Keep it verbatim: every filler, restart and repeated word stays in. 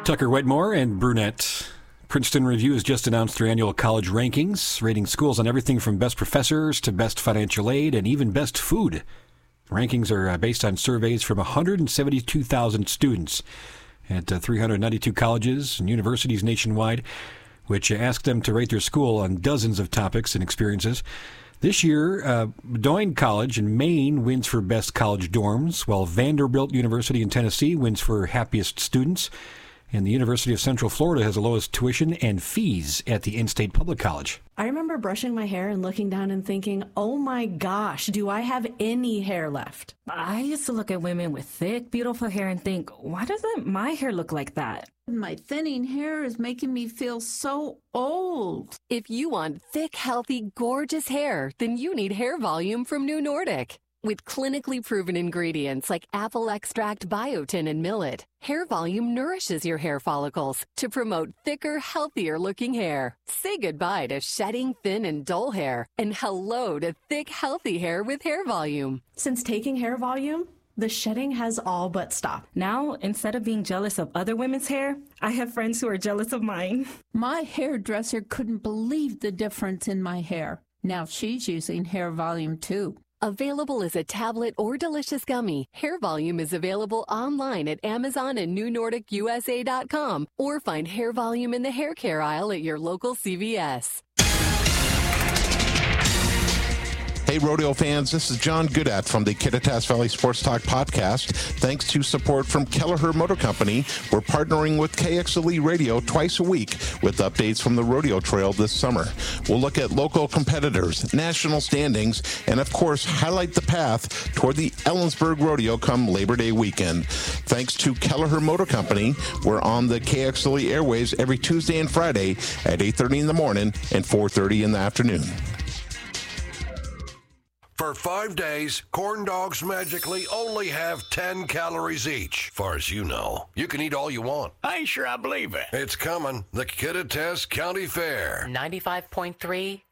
Tucker Wetmore and Brunette. Princeton Review has just announced their annual college rankings, rating schools on everything from best professors to best financial aid and even best food. The rankings are uh, based on surveys from one hundred seventy-two thousand students at uh, three hundred ninety-two colleges and universities nationwide, which uh, asked them to rate their school on dozens of topics and experiences. This year, uh, Bedoin College in Maine wins for best college dorms, while Vanderbilt University in Tennessee wins for happiest students. And the University of Central Florida has the lowest tuition and fees at the in-state public college. I remember brushing my hair and looking down and thinking, oh my gosh, do I have any hair left? I used to look at women with thick, beautiful hair and think, why doesn't my hair look like that? My thinning hair is making me feel so old. If you want thick, healthy, gorgeous hair, then you need Hair Volume from New Nordic. With clinically proven ingredients like apple extract, biotin, and millet, Hair Volume nourishes your hair follicles to promote thicker, healthier-looking hair. Say goodbye to shedding, thin, and dull hair, and hello to thick, healthy hair with Hair Volume. Since taking Hair Volume, the shedding has all but stopped. Now, instead of being jealous of other women's hair, I have friends who are jealous of mine. My hairdresser couldn't believe the difference in my hair. Now she's using Hair Volume too. Available as a tablet or delicious gummy, Hair Volume is available online at Amazon and New Nordic U S A dot com, or find Hair Volume in the hair care aisle at your local C V S. Hey, rodeo fans, this is John Goodat from the Kittitas Valley Sports Talk podcast. Thanks to support from Kelleher Motor Company, we're partnering with K X L E Radio twice a week with updates from the rodeo trail this summer. We'll look at local competitors, national standings, and of course, highlight the path toward the Ellensburg Rodeo come Labor Day weekend. Thanks to Kelleher Motor Company, we're on the K X L E airways every Tuesday and Friday at eight thirty in the morning and four thirty in the afternoon. For five days, corn dogs magically only have ten calories each. Far as you know, you can eat all you want. I sure I believe it. It's coming. The Kittitas County Fair. ninety-five point three